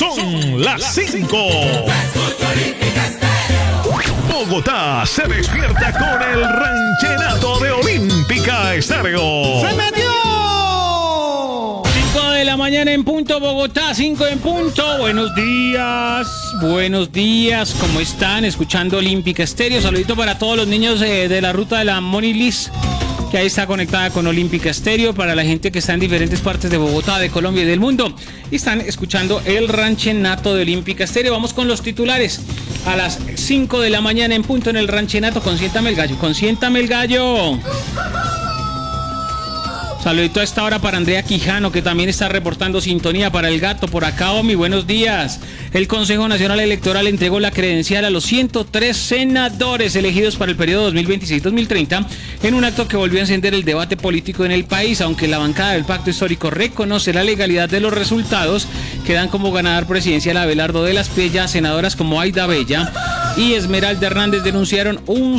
Son las 5. Bogotá se despierta con el ranchenato de Olímpica Estéreo. ¡Se metió! 5 de la mañana en punto, Bogotá, 5 en punto. Buenos días, ¿cómo están? Escuchando Olímpica Estéreo. Saludito para todos los niños de la ruta de la Monilis, que ahí está conectada con Olímpica Estéreo, para la gente que está en diferentes partes de Bogotá, de Colombia y del mundo. Y están escuchando el ranchenato de Olímpica Estéreo. Vamos con los titulares. A las 5 de la mañana en punto en el ranchenato. Consiéntame el gallo, consiéntame el gallo. Saludito a esta hora para Andrea Quijano, que también está reportando sintonía. Para el gato, por acá, Omi, buenos días. El Consejo Nacional Electoral entregó la credencial a los 103 senadores elegidos para el periodo 2026-2030 en un acto que volvió a encender el debate político en el país. Aunque la bancada del Pacto Histórico reconoce la legalidad de los resultados, que dan como ganador presidencial a Abelardo de las Prilla, senadoras como Aida Bella y Esmeralda Hernández denunciaron un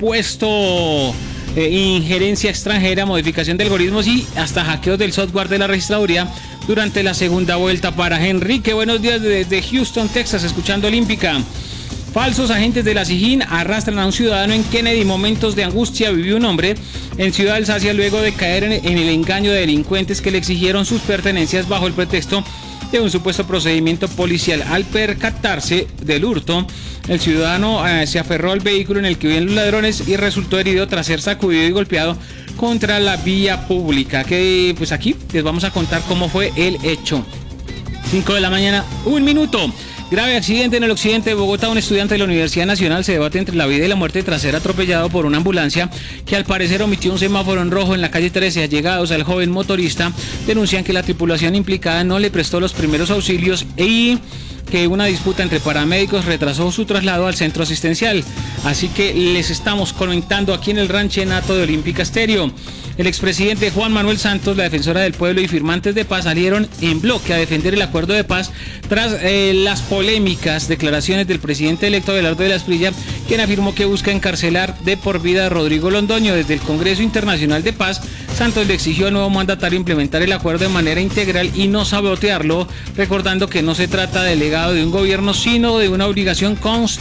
supuesto injerencia extranjera, modificación de algoritmos y hasta hackeos del software de la registraduría durante la segunda vuelta. Para Enrique, buenos días desde Houston, Texas, escuchando Olímpica. Falsos agentes de la SIJIN arrastran a un ciudadano en Kennedy. Momentos de angustia vivió un hombre en Ciudad Alsacia luego de caer en el engaño de delincuentes que le exigieron sus pertenencias bajo el pretexto de un supuesto procedimiento policial. Al percatarse del hurto, el ciudadano se aferró al vehículo en el que vivían los ladrones y resultó herido tras ser sacudido y golpeado contra la vía pública. Que pues aquí les vamos a contar cómo fue el hecho. 5 de la mañana, 1 minuto. Grave accidente en el occidente de Bogotá. Un estudiante de la Universidad Nacional se debate entre la vida y la muerte tras ser atropellado por una ambulancia que al parecer omitió un semáforo en rojo en la calle 13. Allegados al joven motorista denuncian que la tripulación implicada no le prestó los primeros auxilios y que una disputa entre paramédicos retrasó su traslado al centro asistencial. Así que les estamos comentando aquí en el ranchenato de Olímpica Estéreo. El expresidente Juan Manuel Santos, la defensora del pueblo y firmantes de paz salieron en bloque a defender el acuerdo de paz tras las polémicas declaraciones del presidente electo Abelardo de las Prilla, quien afirmó que busca encarcelar de por vida a Rodrigo Londoño. Desde el Congreso Internacional de Paz, Santos le exigió al nuevo mandatario implementar el acuerdo de manera integral y no sabotearlo, recordando que no se trata del legado de un gobierno, sino de una obligación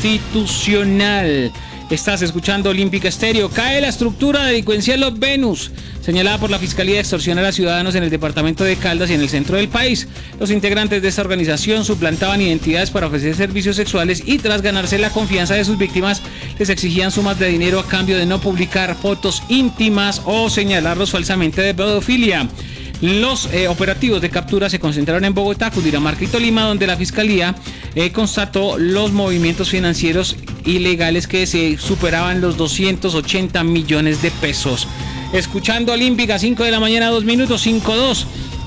constitucional. Estás escuchando Olímpica Estéreo. Cae la estructura delincuencial Los Venus, señalada por la Fiscalía de extorsionar a ciudadanos en el departamento de Caldas y en el centro del país. Los integrantes de esta organización suplantaban identidades para ofrecer servicios sexuales y tras ganarse la confianza de sus víctimas, les exigían sumas de dinero a cambio de no publicar fotos íntimas o señalarlos falsamente de pedofilia. Los operativos de captura se concentraron en Bogotá, Cundinamarca y Tolima, donde la Fiscalía constató los movimientos financieros ilegales que se superaban los 280 millones de pesos. Escuchando Olímpica, 5 de la mañana, 2 minutos, 5-2.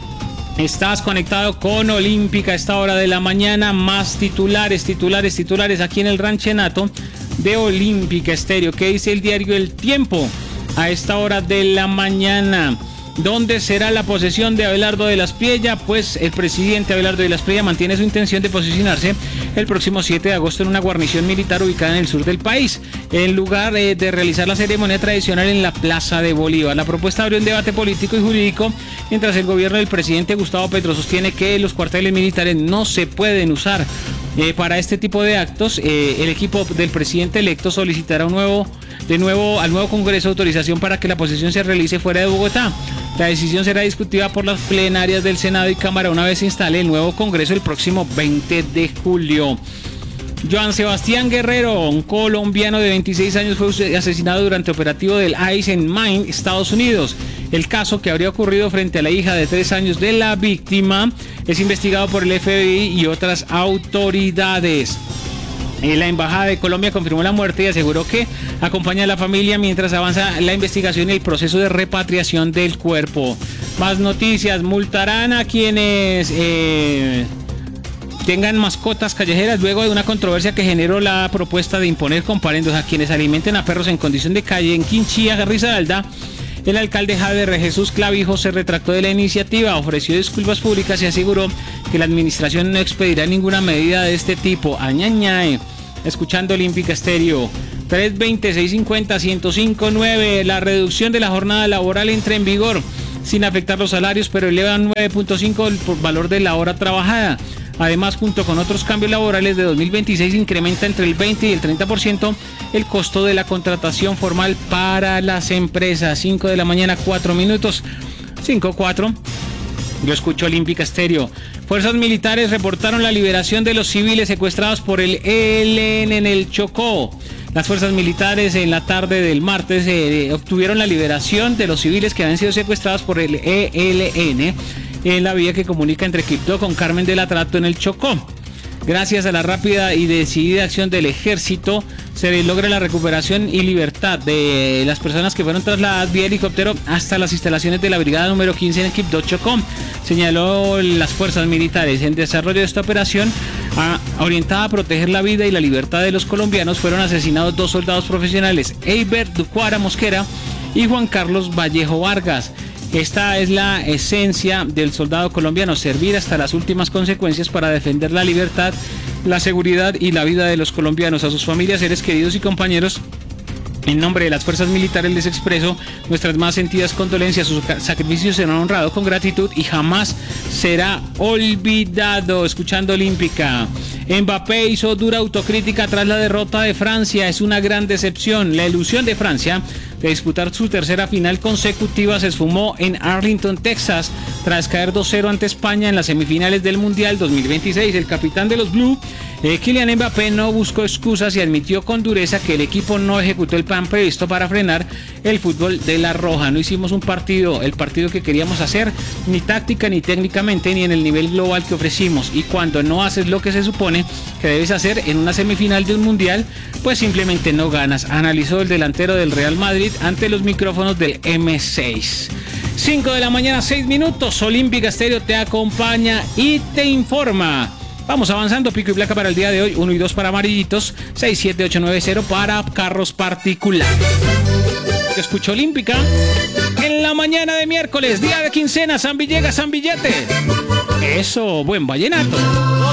Estás conectado con Olímpica a esta hora de la mañana. Más titulares aquí en el ranchenato de Olímpica Estéreo. ¿Qué dice el diario El Tiempo a esta hora de la mañana? ¿Dónde será la posesión de Abelardo de las Prilla? Pues el presidente Abelardo de las Prilla mantiene su intención de posicionarse el próximo 7 de agosto en una guarnición militar ubicada en el sur del país, en lugar de realizar la ceremonia tradicional en la Plaza de Bolívar. La propuesta abrió un debate político y jurídico, mientras el gobierno del presidente Gustavo Petro sostiene que los cuarteles militares no se pueden usar para este tipo de actos. El equipo del presidente electo solicitará al nuevo Congreso autorización para que la posesión se realice fuera de Bogotá. La decisión será discutida por las plenarias del Senado y Cámara una vez se instale el nuevo Congreso el próximo 20 de julio. Joan Sebastián Guerrero, un colombiano de 26 años, fue asesinado durante operativo del ICE en Maine, Estados Unidos. El caso, que habría ocurrido frente a la hija de 3 años de la víctima, es investigado por el FBI y otras autoridades. La Embajada de Colombia confirmó la muerte y aseguró que acompaña a la familia mientras avanza la investigación y el proceso de repatriación del cuerpo. Más noticias: multarán a quienes tengan mascotas callejeras luego de una controversia que generó la propuesta de imponer comparendos a quienes alimenten a perros en condición de calle en Quinchía, Risaralda. El alcalde Javier Jesús Clavijo se retractó de la iniciativa, ofreció disculpas públicas y aseguró que la administración no expedirá ninguna medida de este tipo. Añañae. Escuchando Olímpica Estéreo. 320-650-1059. La reducción de la jornada laboral entra en vigor sin afectar los salarios, pero eleva 9.5 el valor de la hora trabajada. Además, junto con otros cambios laborales de 2026, incrementa entre el 20 y el 30% el costo de la contratación formal para las empresas. 5 de la mañana, 4 minutos. 5:4. Yo escucho Olímpica Estéreo. Fuerzas militares reportaron la liberación de los civiles secuestrados por el ELN en el Chocó. Las fuerzas militares en la tarde del martes obtuvieron la liberación de los civiles que habían sido secuestrados por el ELN en la vía que comunica entre Quibdó con Carmen del Atrato en el Chocó. Gracias a la rápida y decidida acción del ejército, se logra la recuperación y libertad de las personas que fueron trasladadas vía helicóptero hasta las instalaciones de la brigada número 15 en Quibdó, Chocó. Señaló las fuerzas militares. En desarrollo de esta operación, orientada a proteger la vida y la libertad de los colombianos, fueron asesinados 2 soldados profesionales, Eiber Ducuara Mosquera y Juan Carlos Vallejo Vargas. Esta es la esencia del soldado colombiano, servir hasta las últimas consecuencias para defender la libertad, la seguridad y la vida de los colombianos. A sus familias, seres queridos y compañeros, en nombre de las fuerzas militares les expreso nuestras más sentidas condolencias. Sus sacrificios serán honrados con gratitud y jamás será olvidado. Escuchando Olímpica. Mbappé hizo dura autocrítica tras la derrota de Francia. Es una gran decepción. La ilusión de Francia de disputar su tercera final consecutiva se esfumó en Arlington, Texas, tras caer 2-0 ante España en las semifinales del Mundial 2026. El capitán de los Blue, Kylian Mbappé, no buscó excusas y admitió con dureza que el equipo no ejecutó el plan previsto para frenar el fútbol de la Roja. No hicimos el partido que queríamos hacer, ni táctica, ni técnicamente, ni en el nivel global que ofrecimos. Y cuando no haces lo que se supone que debes hacer en una semifinal de un Mundial, pues simplemente no ganas, analizó el delantero del Real Madrid ante los micrófonos del M6. 5 de la mañana, 6 minutos. Olímpica Estéreo te acompaña y te informa. Vamos avanzando, pico y placa para el día de hoy, 1 y 2 para amarillitos, 67890 para carros particulares. Te escucho Olímpica en la mañana de miércoles, día de quincena, San Villegas, San Billete. Eso, buen vallenato.